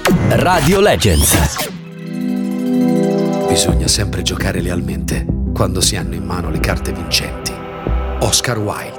Radio Legends. Bisogna sempre giocare lealmente quando si hanno in mano le carte vincenti. Oscar Wilde.